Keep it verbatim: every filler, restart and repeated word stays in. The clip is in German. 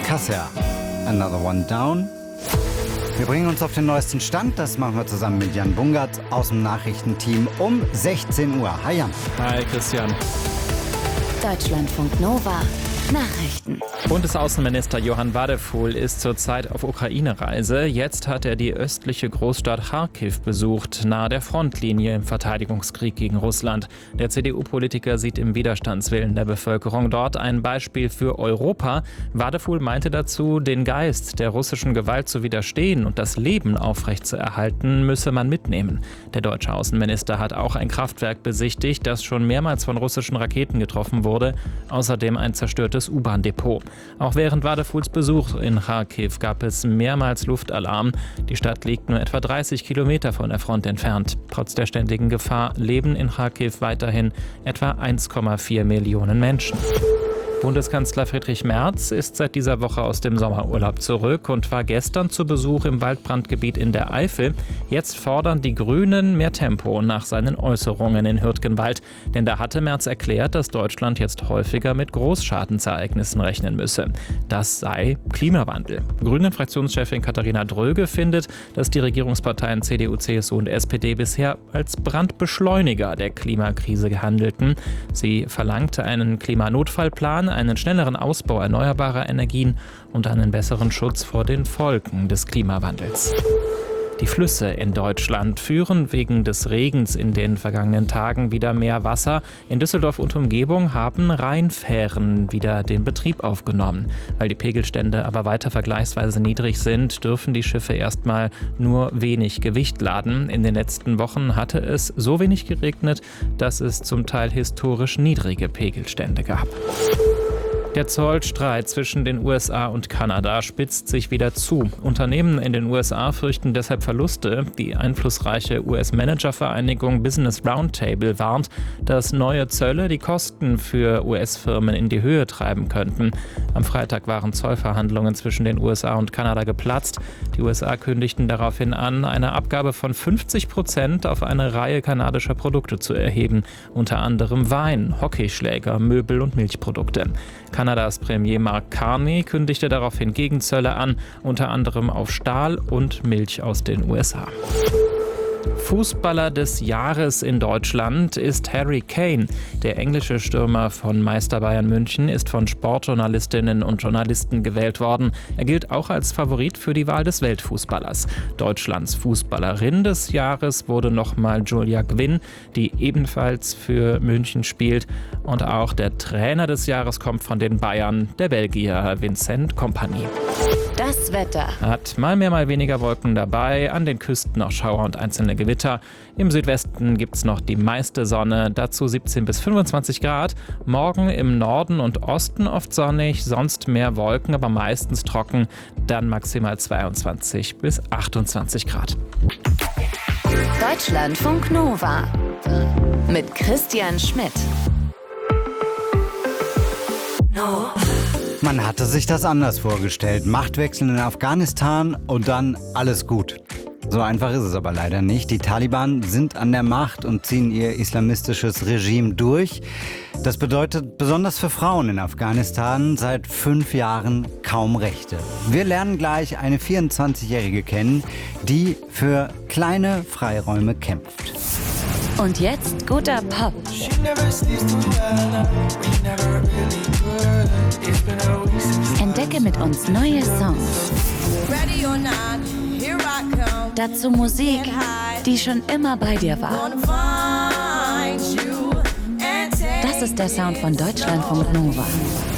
Kasser, Another One Down. Wir bringen uns auf den neuesten Stand. Das machen wir zusammen mit Jan Bungert aus dem Nachrichtenteam um sechzehn Uhr. Hi Jan. Hi Christian. Deutschlandfunk Nova. Nachrichten. Bundesaußenminister Johann Wadephul ist zurzeit auf Ukraine-Reise. Jetzt hat er die östliche Großstadt Charkiw besucht, nahe der Frontlinie im Verteidigungskrieg gegen Russland. Der C D U-Politiker sieht im Widerstandswillen der Bevölkerung dort ein Beispiel für Europa. Wadephul meinte dazu, den Geist der russischen Gewalt zu widerstehen und das Leben aufrechtzuerhalten, müsse man mitnehmen. Der deutsche Außenminister hat auch ein Kraftwerk besichtigt, das schon mehrmals von russischen Raketen getroffen wurde. Außerdem ein zerstörtes U-Bahn-Depot. Auch während Wadephuls Besuch in Charkiw gab es mehrmals Luftalarm. Die Stadt liegt nur etwa dreißig Kilometer von der Front entfernt. Trotz der ständigen Gefahr leben in Charkiw weiterhin etwa eins Komma vier Millionen Menschen. Bundeskanzler Friedrich Merz ist seit dieser Woche aus dem Sommerurlaub zurück und war gestern zu Besuch im Waldbrandgebiet in der Eifel. Jetzt fordern die Grünen mehr Tempo nach seinen Äußerungen in Hürtgenwald. Denn da hatte Merz erklärt, dass Deutschland jetzt häufiger mit Großschadensereignissen rechnen müsse. Das sei Klimawandel. Grünen-Fraktionschefin Katharina Dröge findet, dass die Regierungsparteien C D U, C S U und S P D bisher als Brandbeschleuniger der Klimakrise handelten. Sie verlangte einen Klimanotfallplan, einen schnelleren Ausbau erneuerbarer Energien und einen besseren Schutz vor den Folgen des Klimawandels. Die Flüsse in Deutschland führen wegen des Regens in den vergangenen Tagen wieder mehr Wasser. In Düsseldorf und Umgebung haben Rheinfähren wieder den Betrieb aufgenommen. Weil die Pegelstände aber weiter vergleichsweise niedrig sind, dürfen die Schiffe erstmal nur wenig Gewicht laden. In den letzten Wochen hatte es so wenig geregnet, dass es zum Teil historisch niedrige Pegelstände gab. Der Zollstreit zwischen den U S A und Kanada spitzt sich wieder zu. Unternehmen in den U S A fürchten deshalb Verluste. Die einflussreiche U S-Managervereinigung Business Roundtable warnt, dass neue Zölle die Kosten für U S-Firmen in die Höhe treiben könnten. Am Freitag waren Zollverhandlungen zwischen den U S A und Kanada geplatzt. Die U S A kündigten daraufhin an, eine Abgabe von fünfzig Prozent auf eine Reihe kanadischer Produkte zu erheben. Unter anderem Wein, Hockeyschläger, Möbel und Milchprodukte. Kanadas Premier Mark Carney kündigte daraufhin Gegenzölle an, unter anderem auf Stahl und Milch aus den U S A. Fußballer des Jahres in Deutschland ist Harry Kane. Der englische Stürmer von Meister Bayern München ist von Sportjournalistinnen und Journalisten gewählt worden. Er gilt auch als Favorit für die Wahl des Weltfußballers. Deutschlands Fußballerin des Jahres wurde nochmal Julia Gwynn, die ebenfalls für München spielt. Und auch der Trainer des Jahres kommt von den Bayern, der Belgier Vincent Kompany. Das Wetter. Hat mal mehr, mal weniger Wolken dabei, an den Küsten auch Schauer und einzelne Gewitter. Im Südwesten gibt es noch die meiste Sonne, dazu siebzehn bis fünfundzwanzig Grad. Morgen im Norden und Osten oft sonnig, sonst mehr Wolken, aber meistens trocken. Dann maximal zweiundzwanzig bis achtundzwanzig Grad. Deutschlandfunk Nova mit Christian Schmidt. No. Man hatte sich das anders vorgestellt. Machtwechsel in Afghanistan und dann alles gut. So einfach ist es aber leider nicht. Die Taliban sind an der Macht und ziehen ihr islamistisches Regime durch. Das bedeutet besonders für Frauen in Afghanistan seit fünf Jahren kaum Rechte. Wir lernen gleich eine vierundzwanzigjährige kennen, die für kleine Freiräume kämpft. Und jetzt guter Pop. Entdecke mit uns neue Songs. Dazu Musik, die schon immer bei dir war. Das ist der Sound von Deutschlandfunk Nova.